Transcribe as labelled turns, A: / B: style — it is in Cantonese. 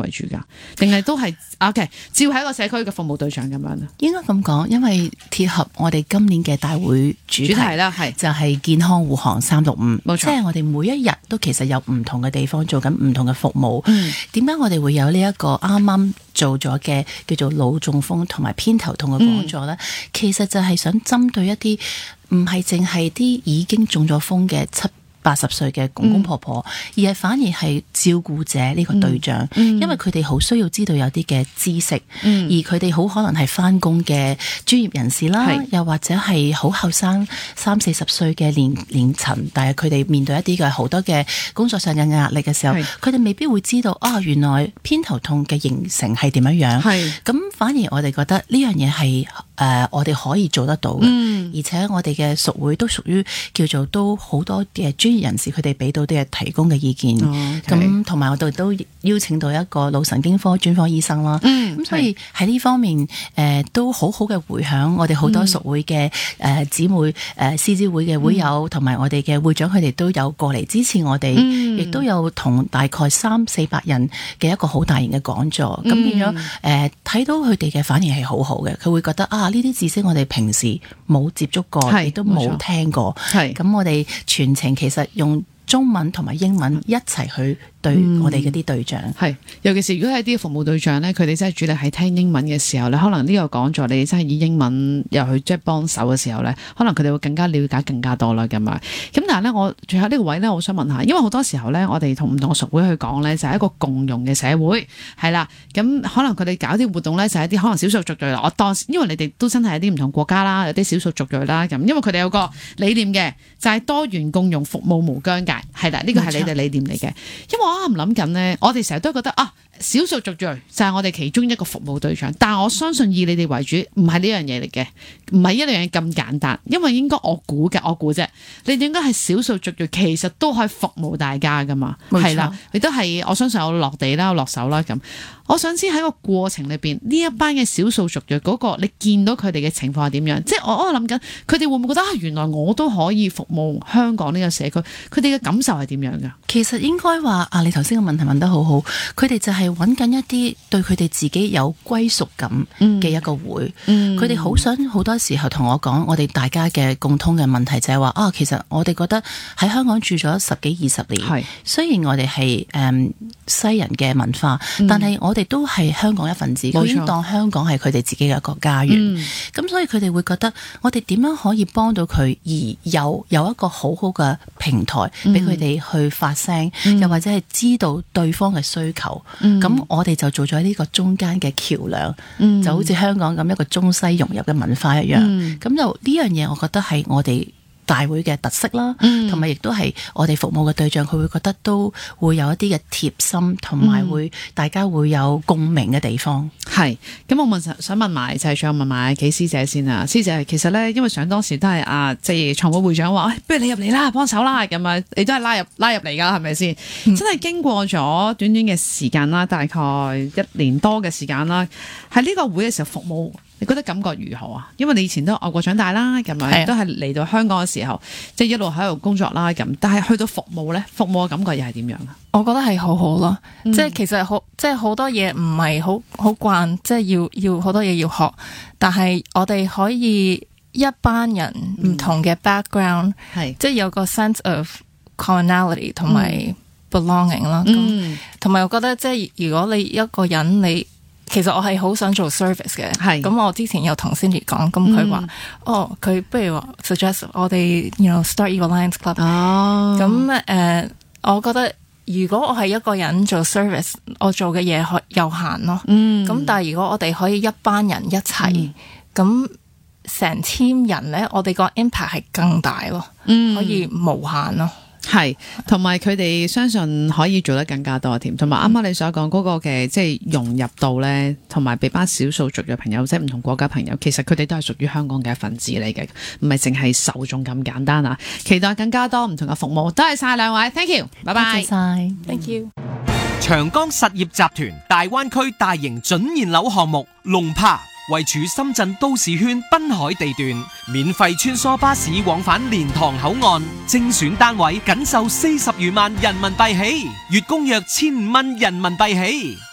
A: 為主㗎？定係都係 OK？照係一個社區嘅服務對象咁樣？
B: 應該咁講，因為貼合我哋今年嘅大會主題
A: 啦，係
B: 就係健康護航365，
A: 冇錯，
B: 即係我哋每一日都其實有唔同嘅地方做緊唔同嘅服務。點解我哋會有呢一個啱啱做咗嘅叫做腦中風同埋偏頭痛嘅講座呢？其實就係想針對一啲唔係淨係啲已經中咗風嘅70-80歲嘅公公婆婆，而係反而係照顧者呢個對象，因為佢哋好需要知道有啲嘅知識，而佢哋好可能係返工嘅專業人士啦，又或者係好後生30-40歲嘅年層，但係佢哋面對一啲嘅好多嘅工作上嘅壓力嘅時候，佢哋未必會知道原來偏頭痛嘅形成係點樣樣，咁反而我哋覺得呢樣嘢係我哋可以做得到嘅，而且我哋嘅屬會都屬於叫做都好多嘅專業人士，佢哋俾到啲嘅提供嘅意見，咁同埋我哋都邀請到一個腦神經科專科醫生啦，咁所以喺呢方面都好好嘅回響，我哋好多屬會嘅姊妹獅子會嘅會友同埋我哋嘅會長，佢哋都有過嚟支持我哋，亦都有同大概300-400人嘅一個好大型嘅講座，咁變咗睇到佢哋嘅反應係好好嘅，佢會覺得呢啲知識我哋平時冇接觸過，亦都冇聽過，咁我哋全程其實用中文同埋英文一齊去對我哋嗰啲對象，
A: 尤其是如果係啲服務對象咧，佢哋真係主力係聽英文嘅時候咧，可能呢個講座你真係以英文又去即係幫手嘅時候咧，可能佢哋會更加了解更加多啦咁啊。咁但係咧，我最後呢個位咧，我想問下，因為好多時候咧，我哋同唔同嘅屬會去講咧，就係一個共融嘅社會，係啦。咁可能佢哋搞啲活動咧，就係一啲可能少數族裔啦。我當因為你哋都真係一啲唔同國家啦，有啲少數族裔啦咁，因為佢哋有個理念嘅，就係多元共融，服務無疆界，係啦，呢個係你哋理念嚟嘅。因為我啱諗緊呢，我哋成日都覺得少數族裔就係我哋其中一個服務對象，但係我相信以你哋為主，唔係呢樣嘢嚟嘅，唔係一樣嘢咁簡單，因為應該我估啫，你哋應該係少數族裔，其實都可以服務大家噶嘛，係啦，亦都係我相信有落地啦、有落手啦咁。我想知喺個過程裏邊，呢一班嘅少數族裔嗰個，你見到佢哋嘅情況係點樣？即係我諗緊，佢哋會唔會覺得原來我都可以服務香港呢個社區？佢哋嘅感受係點樣㗎？
B: 其實應該話你頭先嘅問題問得好好，佢哋就係揾緊一啲對佢哋自己有歸屬感嘅一個會。佢哋好想好多時候同我講，我哋大家嘅共通嘅問題就係話其實我哋覺得喺香港住咗10幾20年，雖然我哋係西人嘅文化，但係我哋都係香港一份子，佢已經當香港係佢哋自己嘅一個家園。咁所以佢哋會覺得我哋點樣可以幫到佢，而有一個好好嘅平台俾佢哋去發聲，又或者係知道對方嘅需求。咁我哋就做咗呢個中間嘅橋梁，就好似香港咁一個中西融入嘅文化一樣。咁就呢樣嘢，我覺得係我哋大會嘅特色啦，同埋亦都係我哋服務嘅對象，佢會覺得都會有一啲嘅貼心，同埋大家會有共鳴嘅地方。
A: 係，咁我想問埋就係想問埋紀師姐先啊，師姐其實咧，因為想當時都係即係創會會長話，不如你入嚟啦，幫手啦，咁啊，你都係拉入嚟噶，係咪先？真係經過咗短短嘅時間啦，大概1年多嘅時間啦，喺呢個會嘅時候服務，你覺得感覺如何啊？因為你以前都外國長大啦，咁啊，都係嚟到香港嘅時候，即係一路喺度工作啦，咁。但係去到服務咧，服務嘅感覺又係點樣啊？
C: 我覺得係好好咯，即係其實好多嘢唔係好慣，即係要好多嘢要學。但係我哋可以一班人唔同嘅 background，即係有個 sense of commonality 同埋 belonging 啦。咁同埋我覺得即係如果你一個人其實我係好想做 service 嘅，咁我之前有同 Cindy 講，咁佢話佢不如話 suggest 我哋 start 呢個 Lions Club。咁我覺得如果我係一個人做 service， 我做嘅嘢有限咯。咁但係如果我哋可以一班人一齊，咁成 team 人咧，我哋個 impact 係更大咯，可以無限咯。
A: 係，同埋佢哋相信可以做得更加多添，同埋啱啱你所講嗰個嘅即係融入度咧，同埋俾班少數族嘅朋友，即係唔同國家朋友，其實佢哋都係屬於香港嘅一份子嚟嘅，唔係淨係受眾咁簡單啊！期待更加多唔同嘅服務，多謝晒兩位 ，thank you， 拜拜，
B: 多謝晒
C: ，thank you。
D: 長江實業集團大灣區大型準現樓項目龍柏。位處深圳都市圈濱海地段，免費穿梭巴士往返蓮塘口岸，精選單位僅售40餘萬人民幣起，月供約1500蚊人民幣起。